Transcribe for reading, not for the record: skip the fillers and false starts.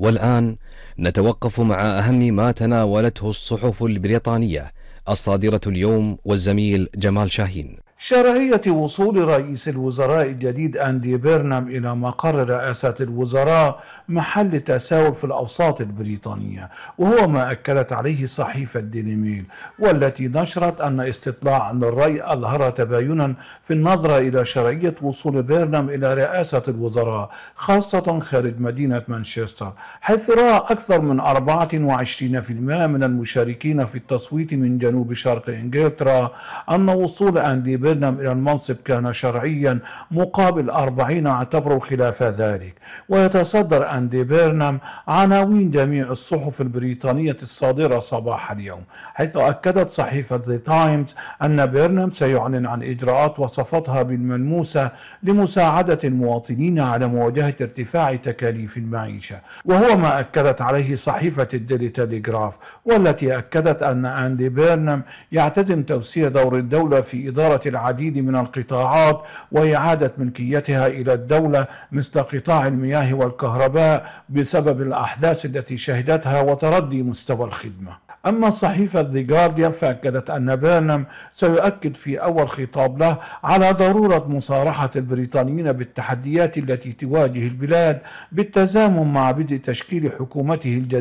والآن نتوقف مع أهم ما تناولته الصحف البريطانية الصادرة اليوم والزميل جمال شاهين. شرعية وصول رئيس الوزراء الجديد أندي بيرنام إلى مقر رئاسة الوزراء محل تساؤل في الأوساط البريطانية، وهو ما أكدت عليه صحيفة ديلي ميل، والتي نشرت أن استطلاع عن الرأي أظهر تباينا في النظرة إلى شرعية وصول بيرنام إلى رئاسة الوزراء، خاصة خارج مدينة مانشستر، حيث رأى أكثر من 24% من المشاركين في التصويت من جنوب شرق إنجلترا أن وصول أندي بيرنام إلى المنصب كان شرعيا، مقابل 40 اعتبروا خلاف ذلك. ويتصدر أندي بيرنام عناوين جميع الصحف البريطانية الصادرة صباح اليوم، حيث أكدت صحيفة ذا تايمز أن بيرنام سيعلن عن إجراءات وصفتها بالملموسة لمساعدة المواطنين على مواجهة ارتفاع تكاليف المعيشة، وهو ما أكدت عليه صحيفة الديلي تيليغراف، والتي أكدت أن أندي بيرنام يعتزم توسيع دور الدولة في إدارة العديد من القطاعات وإعادة ملكيتها إلى الدولة، مثل قطاع المياه والكهرباء، بسبب الأحداث التي شهدتها وتردي مستوى الخدمة. أما صحيفة ذا جارديان فأكدت أن بيرنام سيؤكد في أول خطاب له على ضرورة مصارحة البريطانيين بالتحديات التي تواجه البلاد بالتزامن مع بدء تشكيل حكومته الجديدة